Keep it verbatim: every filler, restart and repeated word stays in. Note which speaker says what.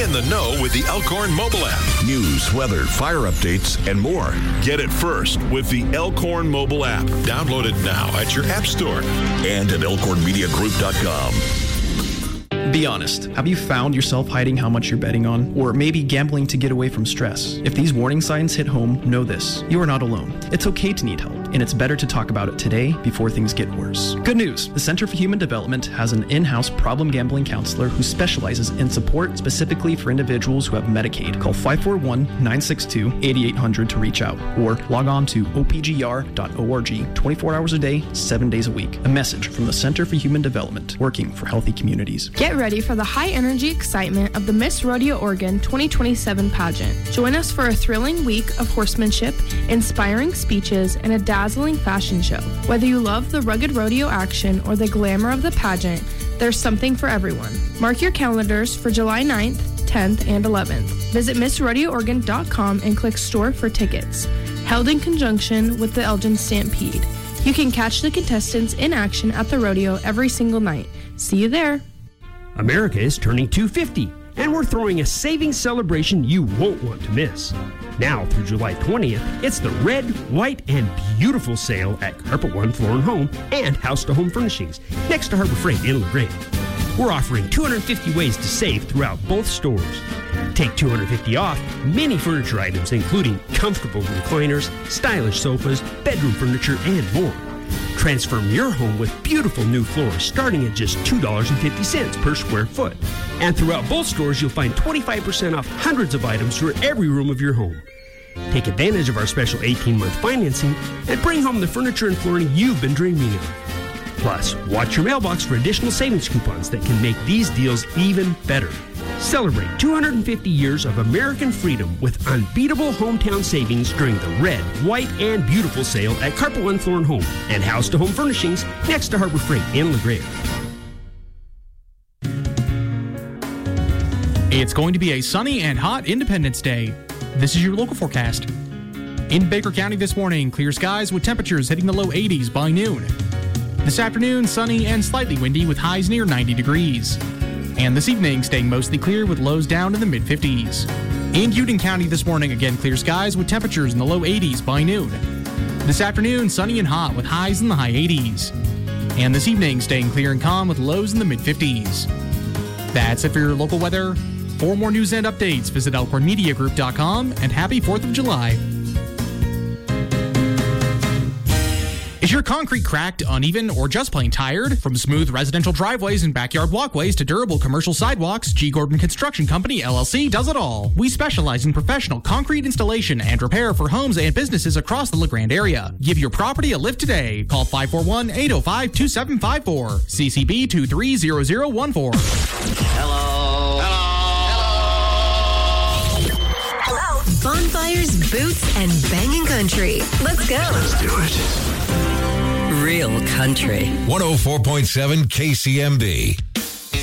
Speaker 1: in the know with the Elkhorn mobile app. News, weather, fire updates, and more. Get it first with the Elkhorn mobile app. Download it now at your app store and at elkhorn media group dot com.
Speaker 2: Be honest. Have you found yourself hiding how much you're betting on? Or maybe gambling to get away from stress? If these warning signs hit home, know this. You are not alone. It's okay to need help, and it's better to talk about it today before things get worse. Good news. The Center for Human Development has an in-house problem gambling counselor who specializes in support specifically for individuals who have Medicaid. Call five four one, nine six two, eight eight hundred to reach out, or log on to o p g r dot org twenty-four hours a day, seven days a week. A message from the Center for Human Development, working for healthy communities.
Speaker 3: Get ready for the high-energy excitement of the Miss Rodeo Oregon twenty twenty-seven pageant. Join us for a thrilling week of horsemanship, inspiring speeches, and a dazzling fashion show. Whether you love the rugged rodeo action or the glamour of the pageant, there's something for everyone. Mark your calendars for July ninth, tenth, and eleventh. Visit miss rodeo oregon dot com and click Store for tickets. Held in conjunction with the Elgin Stampede. You can catch the contestants in action at the rodeo every single night. See you there.
Speaker 4: America is turning two hundred fifty, and we're throwing a savings celebration you won't want to miss. Now through July twentieth, it's the Red, White, and Beautiful sale at Carpet One Floor and Home and House to Home Furnishings next to Harbor Freight in LaGrange. We're offering two hundred fifty ways to save throughout both stores. Take two hundred fifty off many furniture items, including comfortable recliners, stylish sofas, bedroom furniture, and more. Transform your home with beautiful new floors starting at just two dollars and fifty cents per square foot. And throughout both stores, you'll find twenty-five percent off hundreds of items for every room of your home. Take advantage of our special eighteen-month financing and bring home the furniture and flooring you've been dreaming of. Plus, watch your mailbox for additional savings coupons that can make these deals even better. Celebrate two hundred fifty years of American freedom with unbeatable hometown savings during the Red, White, and Beautiful sale at Carpet One Floor and Home and House to Home Furnishings next to Harbor Freight in LaGrange.
Speaker 5: It's going to be a sunny and hot Independence Day. This is your local forecast. In Baker County this morning, clear skies with temperatures hitting the low eighties by noon. This afternoon, sunny and slightly windy with highs near ninety degrees. And this evening, staying mostly clear with lows down in the mid-fifties. In Union County this morning, again clear skies with temperatures in the low eighties by noon. This afternoon, sunny and hot with highs in the high eighties. And this evening, staying clear and calm with lows in the mid-fifties. That's it for your local weather. For more news and updates, visit elkhorn media group dot com, and happy fourth of July. Is your concrete cracked, uneven, or just plain tired? From smooth residential driveways and backyard walkways to durable commercial sidewalks, G. Gordon Construction Company, L L C, does it all. We specialize in professional concrete installation and repair for homes and businesses across the LeGrand area. Give your property a lift today. Call five four one, eight oh five, two seven five four. C C B two three zero zero one four.
Speaker 6: Hello. Hello. Hello. Bonfires, boots, and banging country. Let's go.
Speaker 1: Let's do it.
Speaker 6: Real country.
Speaker 1: one oh four point seven K C M B.